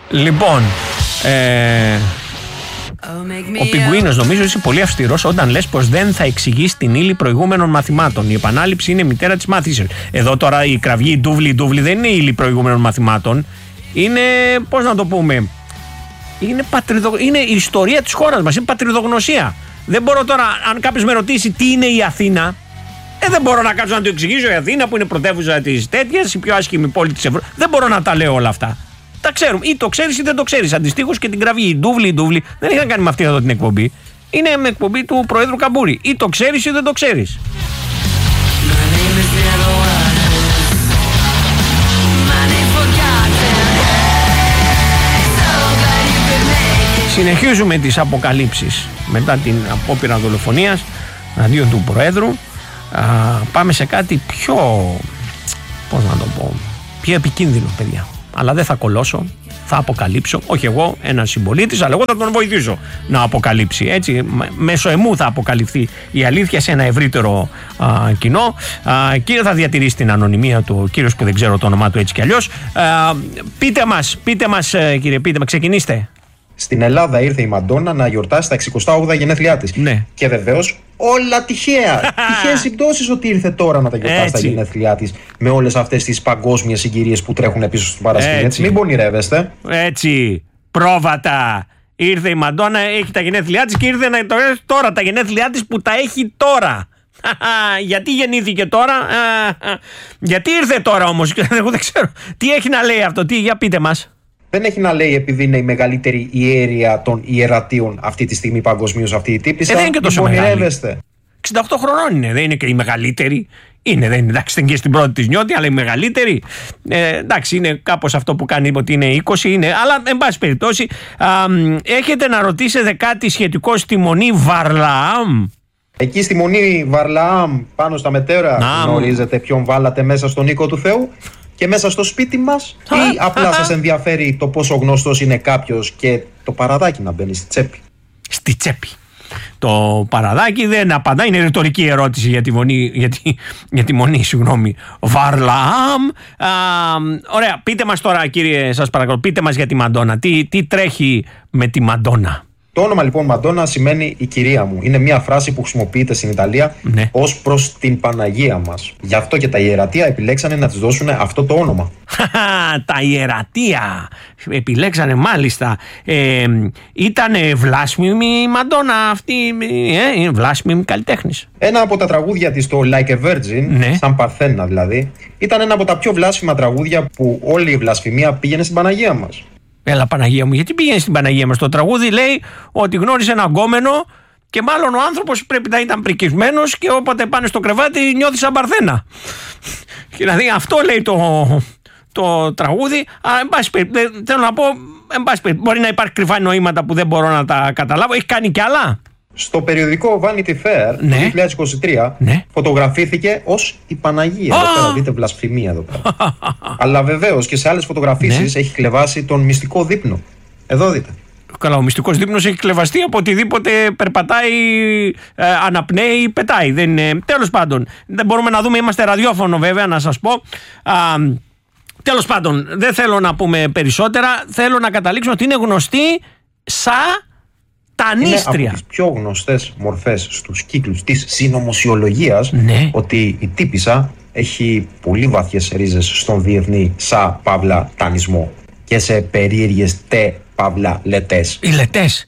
Λοιπόν, ο Πιγκουίνος νομίζω είσαι πολύ αυστηρός όταν λες πως δεν θα εξηγείς την ύλη προηγούμενων μαθημάτων. Η επανάληψη είναι μητέρα της μάθησης. Εδώ τώρα η κραυγή, η ντούβλη δεν είναι ύλη προηγούμενων μαθημάτων. Είναι, πώς να το πούμε, είναι η ιστορία της χώρας μας, είναι πατριδογνωσία. Δεν μπορώ τώρα, αν κάποιος με ρωτήσει τι είναι η Αθήνα, δεν μπορώ να κάτσω να το εξηγήσω. Η Αθήνα που είναι πρωτεύουσα της τέτοιας, η πιο άσχημη πόλη της Ευρώπης. Δεν μπορώ να τα λέω όλα αυτά. Τα ξέρουμε. Ή το ξέρεις ή δεν το ξέρεις. Αντιστοίχως και την κραυγή, η ντούβλη δεν είχαν κάνει με αυτή εδώ την εκπομπή. Είναι με εκπομπή του Προέδρου Καμπούρη. Ή το ξέρεις ή δεν το ξέρεις. Συνεχίζουμε τις αποκαλύψεις μετά την απόπειρα δολοφονίας αντίον του Προέδρου. Πάμε σε κάτι πιο, πώς να το πω, πιο επικίνδυνο, παιδιά. Αλλά δεν θα κολλώσω, θα αποκαλύψω. Όχι εγώ, ένας συμπολίτης, αλλά εγώ θα τον βοηθήσω να αποκαλύψει. Έτσι, μέσω εμού θα αποκαλυφθεί η αλήθεια σε ένα ευρύτερο κοινό. Κύριε, θα διατηρήσει την ανωνυμία του ο κύριος που δεν ξέρω το όνομά του έτσι κι αλλιώς. Πείτε μας, κύριε, ξεκινήστε. Στην Ελλάδα ήρθε η Μαντόνα να γιορτάσει τα 68 γενέθλιά της. Ναι. Και βεβαίως όλα τυχαία. Τυχαίες συμπτώσεις ότι ήρθε τώρα να τα γιορτάσει τα γενέθλιά της με όλες αυτές τις παγκόσμιες συγκυρίες που τρέχουν πίσω στην Παρασκευή. Έτσι. Μην πονηρεύεστε. Έτσι. Πρόβατα. Ήρθε η Μαντόνα, έχει τα γενέθλιά της και ήρθε να γιορτάσει τώρα τα γενέθλιά της που τα έχει τώρα. Γιατί γεννήθηκε τώρα, γιατί ήρθε τώρα όμως, εγώ δεν ξέρω. Τι έχει να λέει αυτό, για πείτε μας. Δεν έχει να λέει επειδή είναι η μεγαλύτερη ιέρεια των ιερατείων αυτή τη στιγμή παγκοσμίως αυτή η τύπισσα. Δεν είναι και τόσο μεγάλη. 68 χρονών είναι, δεν είναι και η μεγαλύτερη. Δεν είναι, εντάξει, δεν και στην πρώτη της νιώτη, αλλά η μεγαλύτερη. Εντάξει, είναι κάπως αυτό που κάνει ότι είναι 20, είναι, αλλά εν πάση περιπτώσει, έχετε να ρωτήσετε κάτι σχετικό στη Μονή Βαρλαάμ. Εκεί στη Μονή Βαρλαάμ, πάνω στα μετέρα, γνωρίζετε ποιον βάλατε μέσα στον οίκο του Θεού και μέσα στο σπίτι μας, ή απλά σας ενδιαφέρει το πόσο γνωστός είναι κάποιος και το παραδάκι να μπαίνει στη τσέπη? Στη τσέπη. Το παραδάκι δεν απαντά, είναι ρητορική ερώτηση για τη Μονή, Βαρλαάμ. Ωραία, πείτε μας τώρα, κύριε, σας παρακαλώ, πείτε μας για τη Μαντόνα. Τι τρέχει με τη Μαντόνα? Το όνομα λοιπόν Μαντόνα σημαίνει η κυρία μου. Είναι μια φράση που χρησιμοποιείται στην Ιταλία ως προς την Παναγία μας. Γι' αυτό και τα ιερατεία επιλέξανε να της δώσουν αυτό το όνομα. Τα ιερατεία επιλέξανε μάλιστα. Ήτανε βλάσμημη η Μαντόνα αυτή, είναι βλάσμημη καλλιτέχνης. Ένα από τα τραγούδια της, το Like a Virgin, σαν Παρθένα δηλαδή, ήταν ένα από τα πιο βλάσφημα τραγούδια που όλη η βλασφημία πήγαινε στην Παναγία μας. Έλα Παναγία μου, γιατί πήγαινε στην Παναγία μας? Το τραγούδι λέει ότι γνώρισε ένα γκόμενο και μάλλον ο άνθρωπος πρέπει να ήταν πρικισμένος και όποτε πάνε στο κρεβάτι νιώθει σαν Παρθένα. Δηλαδή αυτό λέει το τραγούδι. Θέλω να πω, μπορεί να υπάρχει κρυφά νοήματα που δεν μπορώ να τα καταλάβω. Έχει κάνει κι άλλα. Στο περιοδικό Vanity Fair το 2023 φωτογραφήθηκε ως η Παναγία. Εδώ πέρα δείτε βλασφημία εδώ πέρα. Αλλά βεβαίως και σε άλλες φωτογραφίσεις έχει κλεβάσει τον μυστικό δείπνο. Εδώ δείτε. Καλά, ο μυστικός δείπνος έχει κλεβαστεί από οτιδήποτε περπατάει, αναπνέει, πετάει. Τέλος πάντων, δεν μπορούμε να δούμε, είμαστε ραδιόφωνο βέβαια, να σας πω. Τέλος πάντων, δεν θέλω να πούμε περισσότερα. Θέλω να καταλήξουμε ότι είναι γνωστή τανίστρια. Είναι από τις πιο γνωστές μορφές στους κύκλους της συνωμοσιολογίας ότι η τύπισσα έχει πολύ βαθιές ρίζες στον διεθνή παύλα τανισμό και σε περίεργες παύλα λετές. Οι λετές.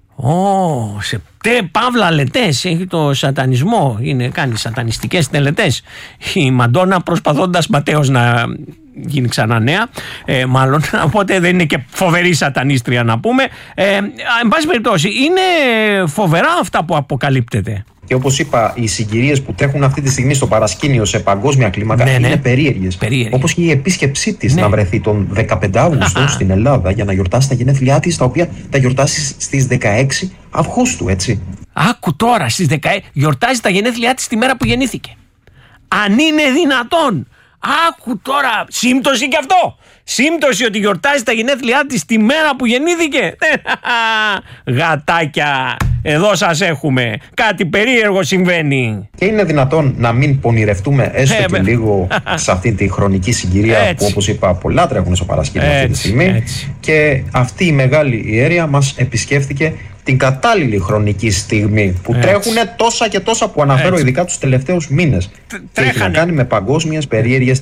Σε παύλα λετές έχει το σατανισμό. Κάνει σατανιστικές τελετές. Η Μαντόνα προσπαθώντας ματέως να γίνει ξανά νέα, μάλλον, οπότε δεν είναι και φοβερή σατανίστρια να πούμε. Εν πάση περιπτώσει, είναι φοβερά αυτά που αποκαλύπτεται. Και όπως είπα, οι συγκυρίες που τρέχουν αυτή τη στιγμή στο παρασκήνιο σε παγκόσμια κλίμακα είναι περίεργες. Όπως και η επίσκεψή της να βρεθεί τον 15 Αύγουστο στην Ελλάδα για να γιορτάσει τα γενέθλιά της, τα οποία θα γιορτάσει στις 16 Αυγούστου, έτσι. Άκου τώρα, στις 16 γιορτάζει τα γενέθλιά της τη μέρα που γεννήθηκε. Αν είναι δυνατόν! Άκου τώρα, σύμπτωση κι αυτό. Σύμπτωση ότι γιορτάζει τα γενέθλιά της τη μέρα που γεννήθηκε. Γατάκια. εδώ σας έχουμε. Κάτι περίεργο συμβαίνει. Και είναι δυνατόν να μην πονηρευτούμε έστω και λίγο σε αυτή τη χρονική συγκυρία που, όπως είπα, πολλά τρέχουν στο παρασκήνιο αυτή τη στιγμή. Και αυτή η μεγάλη ιέρεια μας επισκέφθηκε την κατάλληλη χρονική στιγμή που τρέχουν τόσα και τόσα που αναφέρω ειδικά τους τελευταίους μήνες. Και έχει να κάνει με παγκόσμιες περίεργες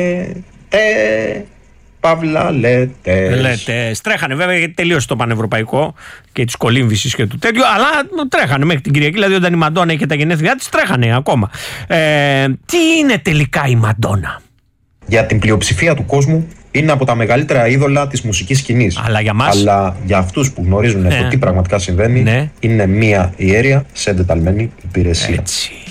παύλα λέτες. Τρέχανε βέβαια, γιατί τελείωσε το πανευρωπαϊκό και της κολύμβησης και του τέτοιου, αλλά τρέχανε μέχρι την Κυριακή. Δηλαδή, όταν η Μαντόνα είχε τα γενέθλιά της, τρέχανε ακόμα. Τι είναι τελικά η Μαντόνα? Για την πλειοψηφία του κόσμου είναι από τα μεγαλύτερα είδωλα της μουσικής σκηνής. Αλλά για μας, αλλά για αυτούς που γνωρίζουν το τι πραγματικά συμβαίνει, είναι μία ιέρεια σε εντεταλμένη υπηρεσία. Έτσι.